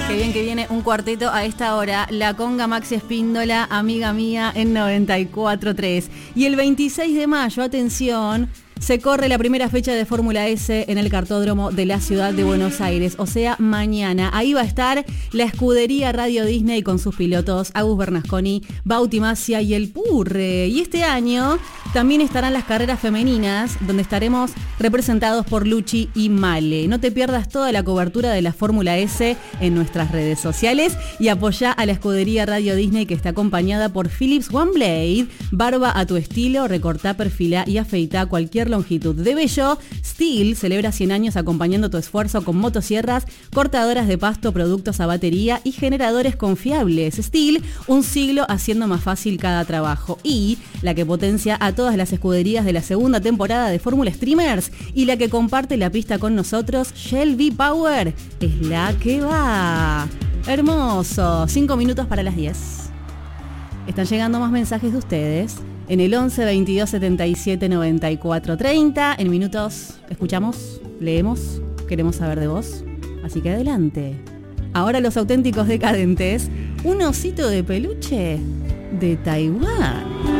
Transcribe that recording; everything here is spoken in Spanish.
Qué bien que viene un cuarteto a esta hora. La conga Maxi Espíndola, amiga mía, en 94.3. Y el 26 de mayo, atención, se corre la primera fecha de Fórmula S en el cartódromo de la ciudad de Buenos Aires, o sea, mañana. Ahí va a estar la escudería Radio Disney con sus pilotos Agus Bernasconi, Bauti Massia y El Purre. Y este año también estarán las carreras femeninas, donde estaremos representados por Luchi y Male. No te pierdas toda la cobertura de la Fórmula S en nuestras redes sociales y apoyá a la escudería Radio Disney, que está acompañada por Philips One Blade, barba a tu estilo, recortá, perfilá y afeitá cualquier longitud de vello. Stihl celebra 100 años acompañando tu esfuerzo con motosierras, cortadoras de pasto, productos a batería y generadores confiables. Stihl, un siglo haciendo más fácil cada trabajo. Y la que potencia a todas las escuderías de la segunda temporada de Fórmula Streamers y la que comparte la pista con nosotros, Shell V-Power, es la que va. Hermoso. 5 minutos para las 10. Están llegando más mensajes de ustedes en el 11 22 77 94 30. En minutos escuchamos, leemos, queremos saber de vos. Así que adelante. Ahora Los Auténticos Decadentes, un osito de peluche de Taiwán.